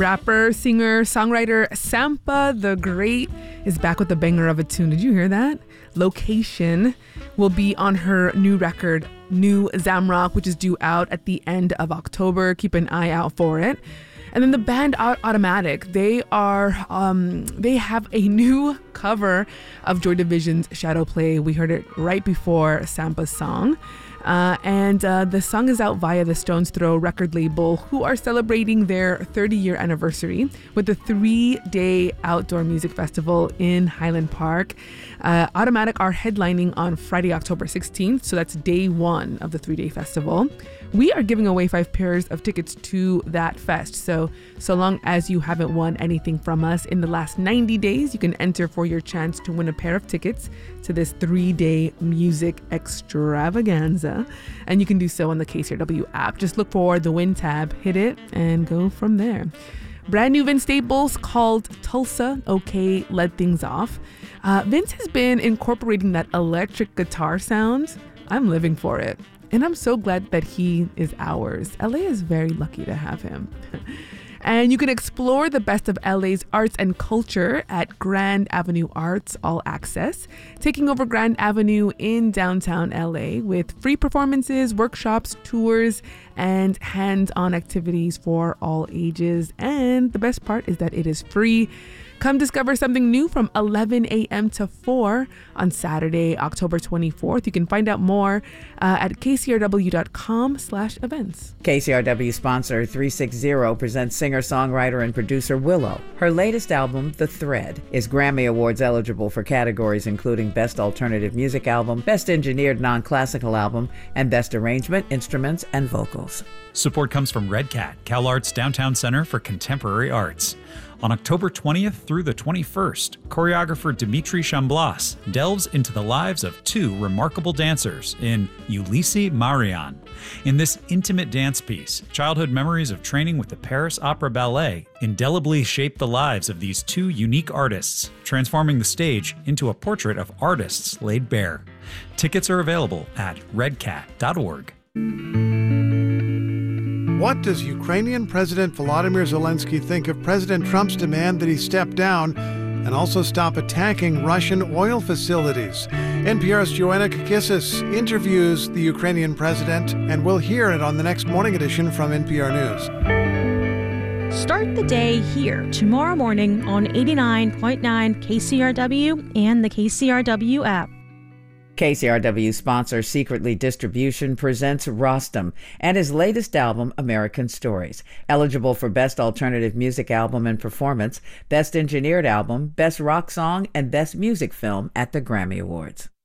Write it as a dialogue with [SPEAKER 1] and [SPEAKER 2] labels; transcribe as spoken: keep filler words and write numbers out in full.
[SPEAKER 1] Rapper, singer, songwriter Sampa the Great is back with a banger of a tune. Did you hear that? Location will be on her new record, New Zamrock, which is due out at the end of October. Keep an eye out for it. And then the band Automatic, they are um, they have a new cover of Joy Division's Shadow Play. We heard it right before Sampa's song. Uh, and uh, the song is out via the Stones Throw record label, who are celebrating their thirty-year anniversary with a three-day outdoor music festival in Highland Park. Uh, Automatic are headlining on Friday, October sixteenth, so that's day one of the three-day festival. We are giving away five pairs of tickets to that fest, so so long as you haven't won anything from us in the last ninety days, you can enter for your chance to win a pair of tickets to this three-day music extravaganza. And you can do so on the K C R W app. Just look for the Win tab, hit it, and go from there. Brand new Vince Staples called Tulsa OK led things off. Uh, Vince has been incorporating that electric guitar sound. I'm living for it. And I'm so glad that he is ours. L A is very lucky to have him. And you can explore the best of L A's arts and culture at Grand Avenue Arts All Access, taking over Grand Avenue in downtown L A with free performances, workshops, tours, and hands-on activities for all ages. And the best part is that it is free. Come discover something new from eleven a.m. to four on Saturday, October twenty-fourth. You can find out more uh, at k c r w dot com slash events.
[SPEAKER 2] K C R W sponsor three sixty presents singer-songwriter and producer Willow. Her latest album, The Thread, is Grammy Awards eligible for categories including Best Alternative Music Album, Best Engineered Non-Classical Album, and Best Arrangement, Instruments, and Vocals.
[SPEAKER 3] Support comes from Red Cat, CalArts Downtown Center for Contemporary Arts. On October twentieth through the twenty-first, choreographer Dimitri Chamblas delves into the lives of two remarkable dancers in Ulysses Marion. In this intimate dance piece, childhood memories of training with the Paris Opera Ballet indelibly shape the lives of these two unique artists, transforming the stage into a portrait of artists laid bare. Tickets are available at red cat dot org.
[SPEAKER 4] What does Ukrainian President Volodymyr Zelensky think of President Trump's demand that he step down and also stop attacking Russian oil facilities? N P R's Joanna Kakissis interviews the Ukrainian president, and we'll hear it on the next morning edition from N P R News.
[SPEAKER 5] Start the day here tomorrow morning on eighty-nine point nine K C R W and the K C R W app.
[SPEAKER 2] K C R W sponsor Secretly Distribution presents Rostam and his latest album, American Stories. Eligible for Best Alternative Music Album and Performance, Best Engineered Album, Best Rock Song, and Best Music Film at the Grammy Awards.